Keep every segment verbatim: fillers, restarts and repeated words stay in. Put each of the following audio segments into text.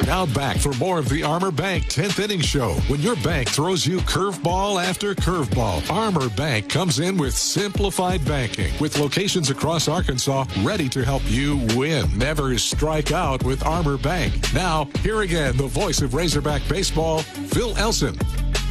Now back for more of the Armor Bank tenth Inning Show. When your bank throws you curveball after curveball, Armor Bank comes in with simplified banking. With locations across Arkansas, ready to help you win. Never strike out with Armor Bank. Now, here again, the voice of Razorback baseball, Phil Elson.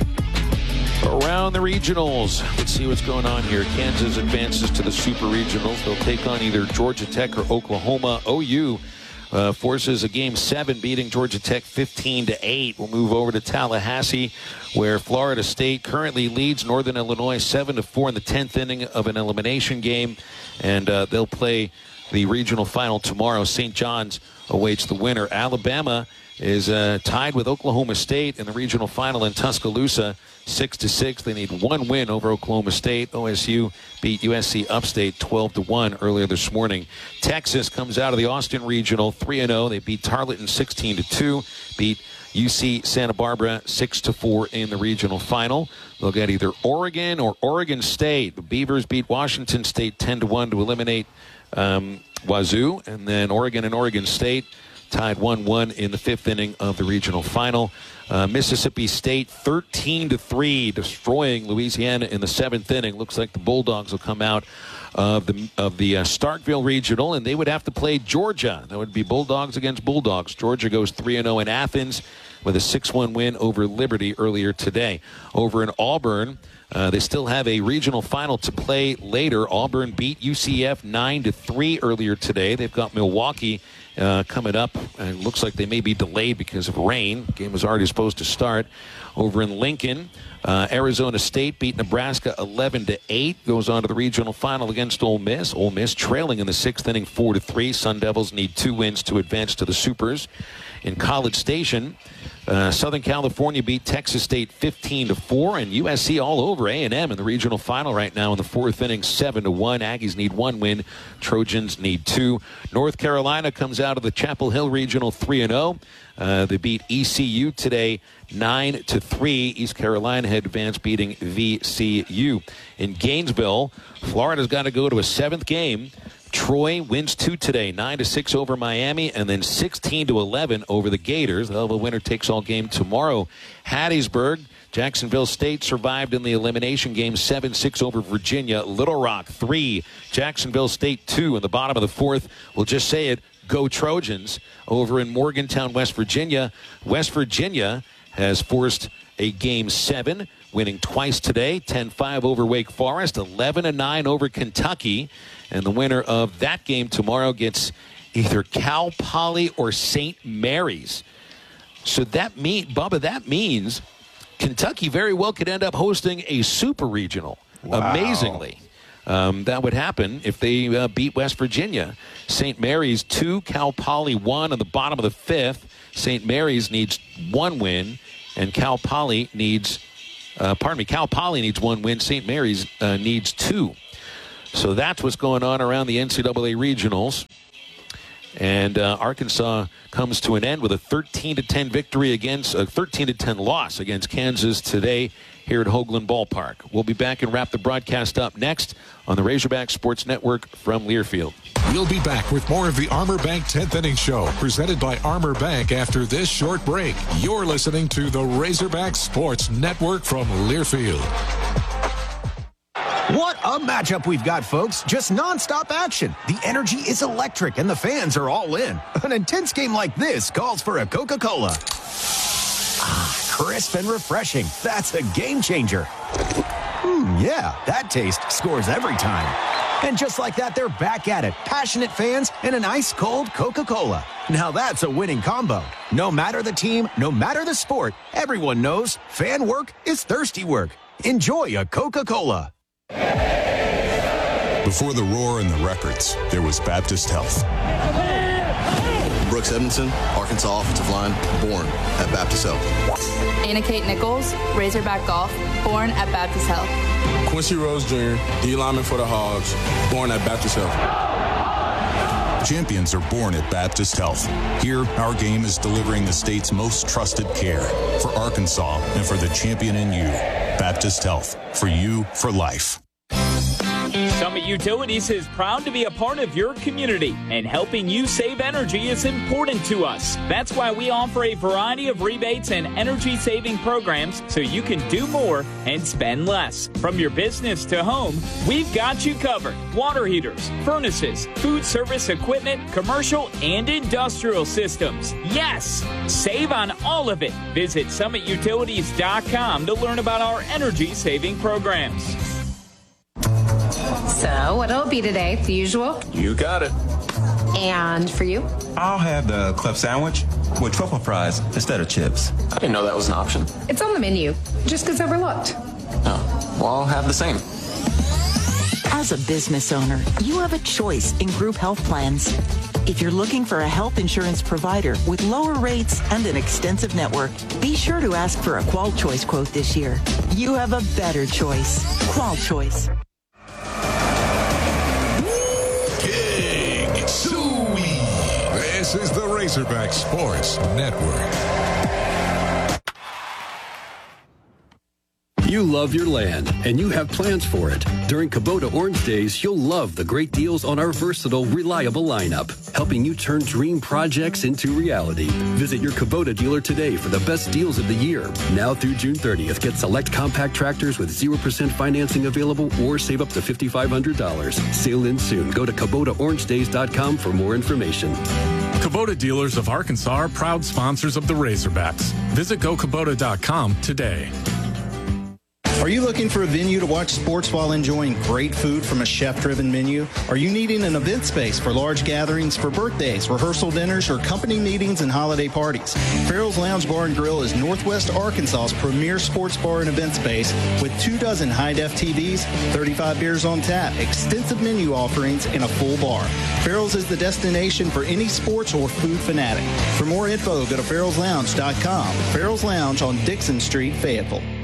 Around the regionals, let's see what's going on here. Kansas advances to the Super Regionals. They'll take on either Georgia Tech or Oklahoma. O U uh, forces a game seven, beating Georgia Tech fifteen to eight. We'll move over to Tallahassee, where Florida State currently leads Northern Illinois seven to four in the tenth inning of an elimination game, and uh, they'll play the regional final tomorrow. Saint John's awaits the winner. Alabama is uh, tied with Oklahoma State in the regional final in Tuscaloosa, six to six. They need one win over Oklahoma State. O S U beat U S C Upstate twelve to one earlier this morning. Texas comes out of the Austin Regional three and oh. They beat Tarleton sixteen to two, beat U C Santa Barbara six to four in the regional final. They'll get either Oregon or Oregon State. The Beavers beat Washington State ten to one to eliminate um, Wazoo, and then Oregon and Oregon State tied one one in the fifth inning of the regional final. Uh, Mississippi State thirteen to three, destroying Louisiana in the seventh inning. Looks like the Bulldogs will come out of the of the uh, Starkville Regional, and they would have to play Georgia. That would be Bulldogs against Bulldogs. Georgia goes three and oh in Athens with a six one win over Liberty earlier today. Over in Auburn, Uh, they still have a regional final to play later. Auburn beat U C F nine to three earlier today. They've got Milwaukee uh, coming up, and it looks like they may be delayed because of rain. The game was already supposed to start. Over in Lincoln, uh, Arizona State beat Nebraska eleven to eight. Goes on to the regional final against Ole Miss. Ole Miss trailing in the sixth inning four to three. Sun Devils need two wins to advance to the Supers. In College Station, uh, Southern California beat Texas State fifteen to four, and U S C all over A and M in the regional final right now in the fourth inning, seven to one. Aggies need one win. Trojans need two. North Carolina comes out of the Chapel Hill Regional three and oh. Uh, they beat E C U today nine to three. East Carolina had advanced, beating V C U. In Gainesville, Florida's got to go to a seventh game. Troy wins two today, nine to six over Miami, and then sixteen to eleven over the Gators. Well, the winner takes all game tomorrow. Hattiesburg, Jacksonville State survived in the elimination game, seven six over Virginia. Little Rock three, Jacksonville State two in the bottom of the fourth. We'll just say it, go Trojans. Over in Morgantown, West Virginia, West Virginia has forced a game seven, winning twice today, ten five over Wake Forest, eleven to nine over Kentucky. And the winner of that game tomorrow gets either Cal Poly or Saint Mary's. So that mean, Bubba, that means Kentucky very well could end up hosting a super regional. Wow. Amazingly. Um, that would happen if they uh, beat West Virginia. Saint Mary's two, Cal Poly one on the bottom of the fifth. Saint Mary's needs one win, and Cal Poly needs, uh, pardon me, Cal Poly needs one win. Saint Mary's uh, needs two. So that's what's going on around the N C double A regionals. And uh, Arkansas comes to an end with a thirteen to ten victory against a thirteen to ten loss against Kansas today here at Hoagland Ballpark. We'll be back and wrap the broadcast up next on the Razorback Sports Network from Learfield. We'll be back with more of the Armor Bank tenth Inning Show, presented by Armor Bank after this short break. You're listening to the Razorback Sports Network from Learfield. What a matchup we've got, folks. Just nonstop action. The energy is electric, and the fans are all in. An intense game like this calls for a Coca-Cola. Ah, crisp and refreshing. That's a game changer. Hmm, yeah, that taste scores every time. And just like that, they're back at it. Passionate fans and an ice-cold Coca-Cola. Now that's a winning combo. No matter the team, no matter the sport, everyone knows fan work is thirsty work. Enjoy a Coca-Cola. Before the roar and the records, there was Baptist Health. Brooks Edmondson, Arkansas offensive line, born at Baptist Health. Anna Kate Nichols, Razorback Golf, born at Baptist Health. Quincy Rose Junior, D lineman for the Hogs, born at Baptist Health. Champions are born at Baptist Health. Here, our game is delivering the state's most trusted care for Arkansas and for the champion in you. Baptist Health, for you, for life. Some of Utilities is proud to be a part of your community, and helping you save energy is important to us. That's why we offer a variety of rebates and energy-saving programs so you can do more and spend less. From your business to home, we've got you covered. Water heaters, furnaces, food service equipment, commercial and industrial systems. Yes! Save on all of it. Visit summit utilities dot com to learn about our energy-saving programs. So, what'll it be today? The usual? You got it. And for you? I'll have the club sandwich with truffle fries instead of chips. I didn't know that was an option. It's on the menu. Just gets overlooked. Oh, well, I'll have the same. As a business owner, you have a choice in group health plans. If you're looking for a health insurance provider with lower rates and an extensive network, be sure to ask for a Qual Choice quote this year. You have a better choice. Qual Choice. King Suey. This is the Razorback Sports Network. You love your land, and you have plans for it. During Kubota Orange Days, you'll love the great deals on our versatile, reliable lineup, helping you turn dream projects into reality. Visit your Kubota dealer today for the best deals of the year. Now through June thirtieth, get select compact tractors with zero percent financing available or save up to five thousand five hundred dollars. Sail in soon. Go to Kubota Orange Days dot com for more information. Kubota dealers of Arkansas are proud sponsors of the Razorbacks. Visit go kubota dot com today. Are you looking for a venue to watch sports while enjoying great food from a chef-driven menu? Are you needing an event space for large gatherings, for birthdays, rehearsal dinners, or company meetings and holiday parties? Farrell's Lounge Bar and Grill is Northwest Arkansas's premier sports bar and event space with two dozen high-def T Vs, thirty-five beers on tap, extensive menu offerings, and a full bar. Farrell's is the destination for any sports or food fanatic. For more info, go to farrells lounge dot com. Farrell's Lounge on Dixon Street, Fayetteville.